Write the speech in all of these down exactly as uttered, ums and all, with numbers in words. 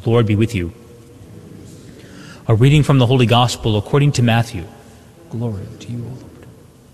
The Lord be with you. A reading from the Holy Gospel according to Matthew. Glory to you, O Lord.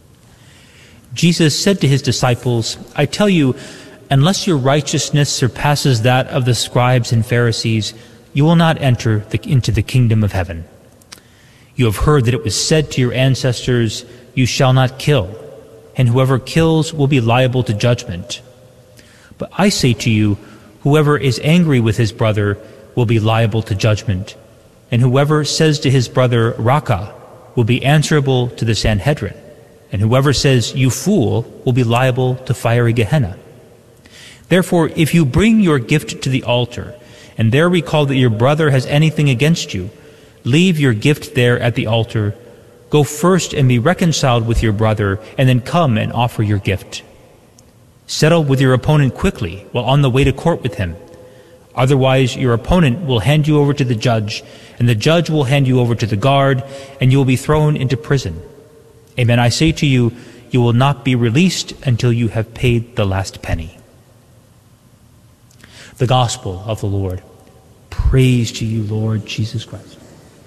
Jesus said to his disciples, I tell you, unless your righteousness surpasses that of the scribes and Pharisees, you will not enter the, into the kingdom of heaven. You have heard that it was said to your ancestors, you shall not kill, and whoever kills will be liable to judgment. But I say to you, whoever is angry with his brother will be liable to judgment, and whoever says to his brother, Raka, will be answerable to the Sanhedrin, and whoever says, you fool, will be liable to fiery Gehenna. Therefore, if you bring your gift to the altar, and there recall that your brother has anything against you, leave your gift there at the altar, go first and be reconciled with your brother, and then come and offer your gift. Settle with your opponent quickly while on the way to court with him. Otherwise, your opponent will hand you over to the judge, and the judge will hand you over to the guard, and you will be thrown into prison. Amen, I say to you, you will not be released until you have paid the last penny. The Gospel of the Lord. Praise to you, Lord Jesus Christ.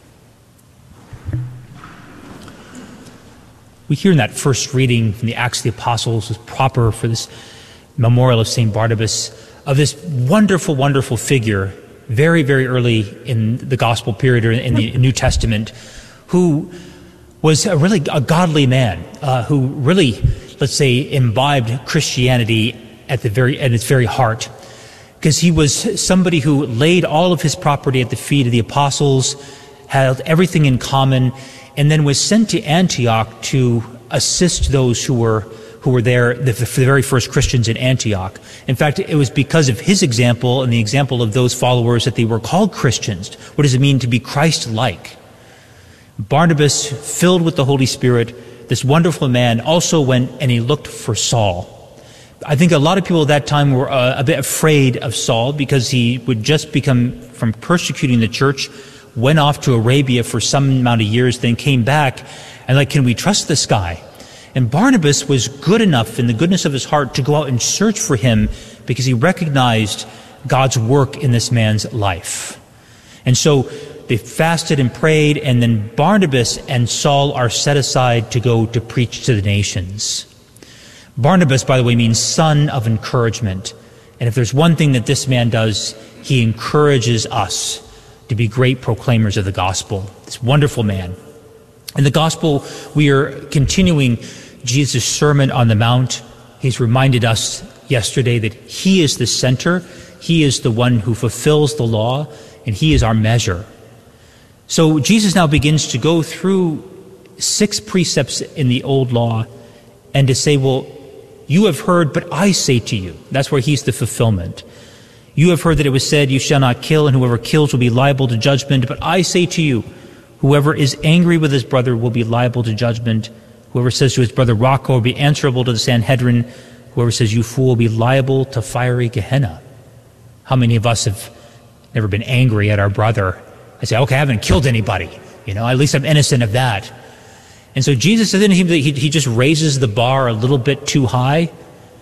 We hear in that first reading from the Acts of the Apostles, is proper for this memorial of Saint Barnabas, of this wonderful, wonderful figure, very, very early in the Gospel period or in the New Testament, who was a really a godly man, uh, who really, let's say, imbibed Christianity at the very at its very heart, because he was somebody who laid all of his property at the feet of the apostles, had everything in common, and then was sent to Antioch to assist those who were who were there, the, the very first Christians in Antioch. In fact, it was because of his example and the example of those followers that they were called Christians. What does it mean to be Christ-like? Barnabas, filled with the Holy Spirit, this wonderful man, also went and he looked for Saul. I think a lot of people at that time were uh, a bit afraid of Saul because he would just become, from persecuting the church, went off to Arabia for some amount of years, then came back, and like, can we trust this guy? And Barnabas was good enough in the goodness of his heart to go out and search for him because he recognized God's work in this man's life. And so they fasted and prayed, and then Barnabas and Saul are set aside to go to preach to the nations. Barnabas, by the way, means son of encouragement. And if there's one thing that this man does, he encourages us to be great proclaimers of the gospel. This wonderful man. In the gospel, we are continuing Jesus' Sermon on the Mount. He's reminded us yesterday that he is the center, he is the one who fulfills the law, and he is our measure. So Jesus now begins to go through six precepts in the old law and to say, well, you have heard, but I say to you. That's where he's the fulfillment. You have heard that it was said, you shall not kill, and whoever kills will be liable to judgment. But I say to you, whoever is angry with his brother will be liable to judgment. Whoever says to his brother, Raka, will be answerable to the Sanhedrin. Whoever says, you fool, will be liable to fiery Gehenna. How many of us have never been angry at our brother? I say, okay, I haven't killed anybody. You know, at least I'm innocent of that. And so Jesus says, he, he just raises the bar a little bit too high.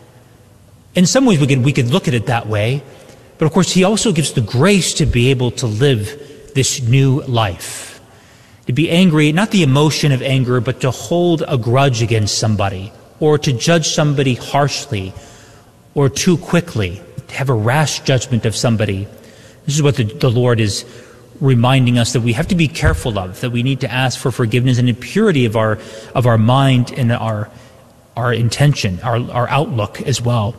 In some ways, we could, we could look at it that way. But of course, he also gives the grace to be able to live this new life. To be angry, not the emotion of anger, but to hold a grudge against somebody, or to judge somebody harshly, or too quickly, to have a rash judgment of somebody. This is what the, the Lord is reminding us that we have to be careful of, that we need to ask for forgiveness and the purity of our of our mind and our our intention, our, our outlook as well.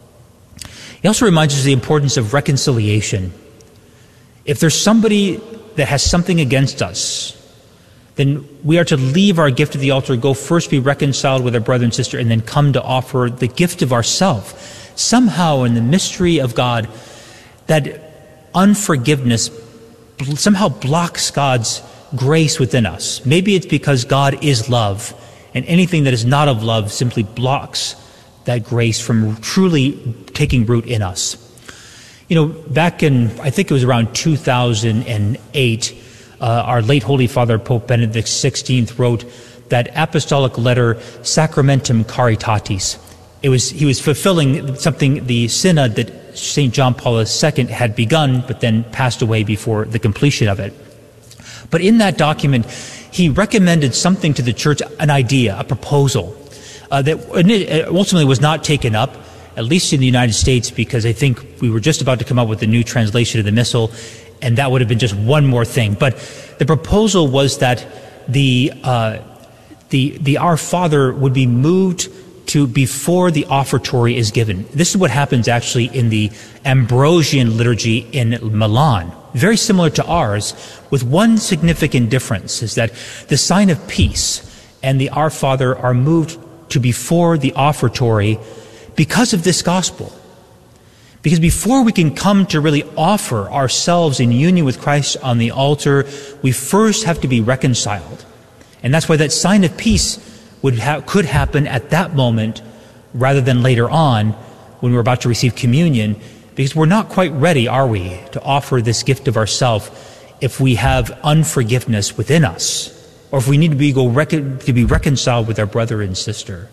He also reminds us of the importance of reconciliation. If there's somebody that has something against us, then we are to leave our gift at the altar, go first be reconciled with our brother and sister, and then come to offer the gift of ourself. Somehow in the mystery of God, that unforgiveness somehow blocks God's grace within us. Maybe it's because God is love, and anything that is not of love simply blocks that grace from truly taking root in us. You know, back in, I think it was around two thousand eight, uh, our late Holy Father Pope Benedict the sixteenth wrote that apostolic letter Sacramentum Caritatis. It was, he was fulfilling something, the synod that Saint John Paul the Second had begun, but then passed away before the completion of it. But in that document, he recommended something to the church, an idea, a proposal, uh, that ultimately was not taken up, at least in the United States, because I think we were just about to come up with a new translation of the Missal, and that would have been just one more thing. But the proposal was that the uh, the the Our Father would be moved to before the offertory is given. This is what happens actually in the Ambrosian liturgy in Milan, very similar to ours, with one significant difference, is that the sign of peace and the Our Father are moved to before the offertory because of this gospel. Because before we can come to really offer ourselves in union with Christ on the altar, we first have to be reconciled. And that's why that sign of peace would ha- could happen at that moment rather than later on when we're about to receive communion, because we're not quite ready, are we, to offer this gift of ourself if we have unforgiveness within us, or if we need to be, go rec- to be reconciled with our brother and sister.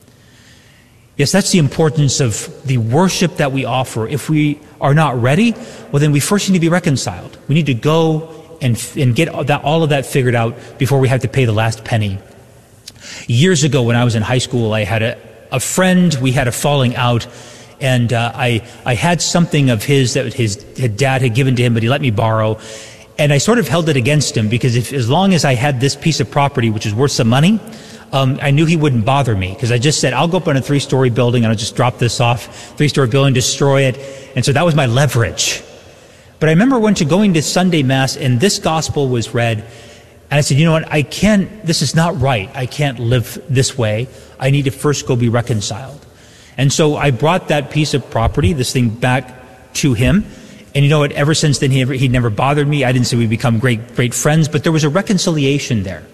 Yes, that's the importance of the worship that we offer. If we are not ready, well, then we first need to be reconciled. We need to go and, and get all, that, all of that figured out before we have to pay the last penny. Years ago when I was in high school, I had a, a friend, we had a falling out, and uh, I, I had something of his that his, his dad had given to him, but he let me borrow. And I sort of held it against him, because if, as long as I had this piece of property, which is worth some money, Um, I knew he wouldn't bother me, because I just said, I'll go up on a three-story building and I'll just drop this off, three-story building, destroy it. And so that was my leverage. But I remember went to going to Sunday Mass, and this gospel was read, and I said, you know what, I can't, this is not right. I can't live this way. I need to first go be reconciled. And so I brought that piece of property, this thing, back to him. And you know what, ever since then, he, ever, he never bothered me. I didn't say we become great, great friends, but there was a reconciliation there.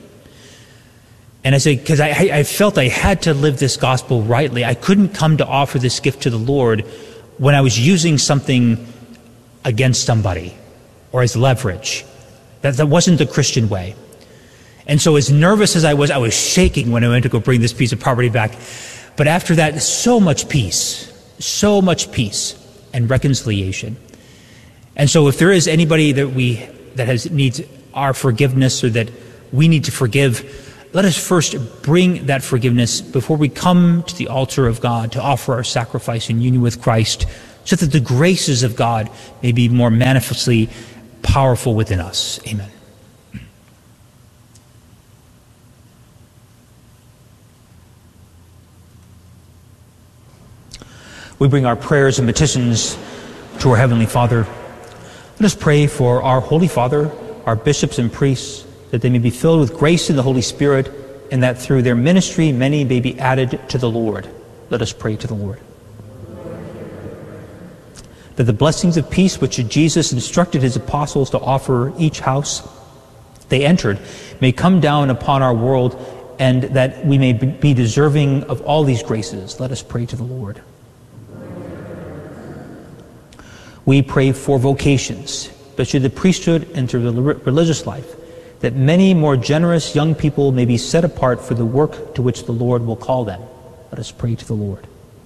And I said, because I, I felt I had to live this gospel rightly. I couldn't come to offer this gift to the Lord when I was using something against somebody or as leverage. That, that wasn't the Christian way. And so as nervous as I was, I was shaking when I went to go bring this piece of property back. But after that, so much peace, so much peace and reconciliation. And so if there is anybody that we that has needs our forgiveness, or that we need to forgive, let us first bring that forgiveness before we come to the altar of God to offer our sacrifice in union with Christ, so that the graces of God may be more manifestly powerful within us. Amen. We bring our prayers and petitions to our Heavenly Father. Let us pray for our Holy Father, our bishops and priests, that they may be filled with grace in the Holy Spirit, and that through their ministry many may be added to the Lord. Let us pray to the Lord. That the blessings of peace which Jesus instructed his apostles to offer each house they entered may come down upon our world, and that we may be deserving of all these graces. Let us pray to the Lord. We pray for vocations, especially the priesthood and to the religious life, that many more generous young people may be set apart for the work to which the Lord will call them. Let us pray to the Lord.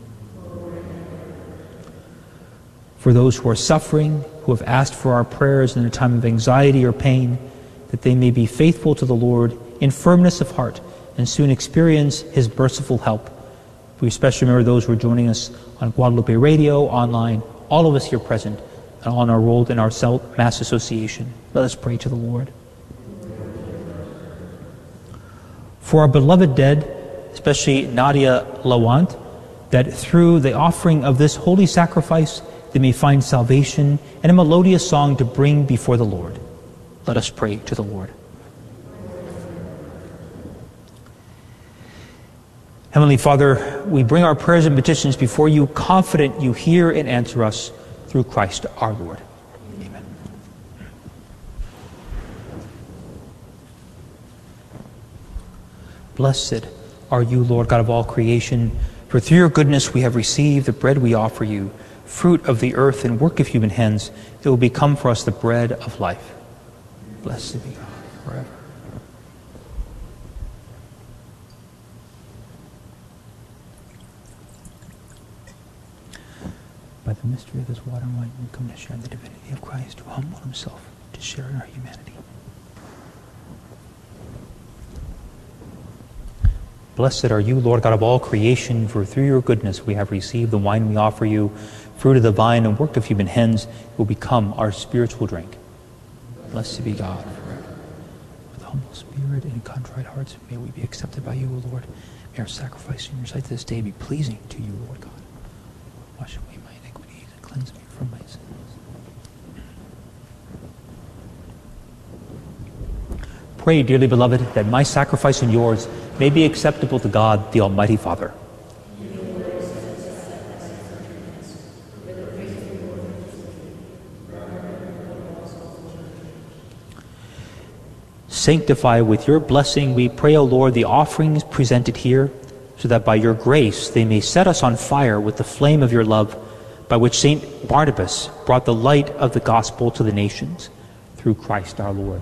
For those who are suffering, who have asked for our prayers in a time of anxiety or pain, that they may be faithful to the Lord in firmness of heart and soon experience his merciful help. We especially remember those who are joining us on Guadalupe Radio, online, all of us here present, and all enrolled in our Mass Association. Let us pray to the Lord. For our beloved dead, especially Nadia Lawant, that through the offering of this holy sacrifice they may find salvation and a melodious song to bring before the Lord. Let us pray to the Lord. Heavenly Father, we bring our prayers and petitions before you, confident you hear and answer us through Christ our Lord. Amen. Blessed are you, Lord God of all creation, for through your goodness we have received the bread we offer you, fruit of the earth and work of human hands, that will become for us the bread of life. Blessed be God forever. By the the mystery of this water and wine, we come to share in the divinity of Christ, who humbled himself to share in our humanity. Blessed are you, Lord God of all creation, for through your goodness we have received the wine we offer you, fruit of the vine and work of human hands, will become our spiritual drink. Blessed be God forever. With humble spirit and contrite hearts, may we be accepted by you, O Lord. May our sacrifice in your sight this day be pleasing to you, Lord God. Wash away my iniquities and cleanse me from my sins. Pray, dearly beloved, that my sacrifice and yours may be acceptable to God, the Almighty Father. Sanctify with your blessing, we pray, O Lord, the offerings presented here, so that by your grace they may set us on fire with the flame of your love, by which Saint Barnabas brought the light of the gospel to the nations, through Christ our Lord.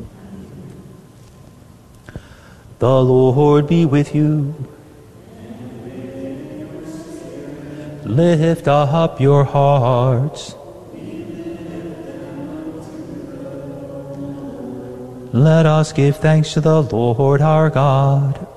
The Lord be with you. Lift up your hearts. Let us give thanks to the Lord our God.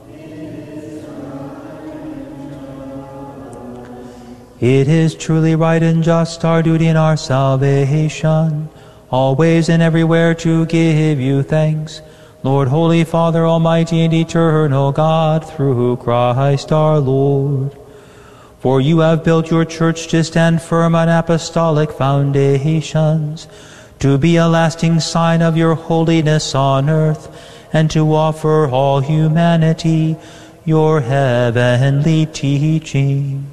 It is truly right and just, our duty and our salvation, always and everywhere to give you thanks, Lord, Holy Father, Almighty and Eternal God, through Christ our Lord. For you have built your church to stand firm on apostolic foundations, to be a lasting sign of your holiness on earth, and to offer all humanity your heavenly teaching.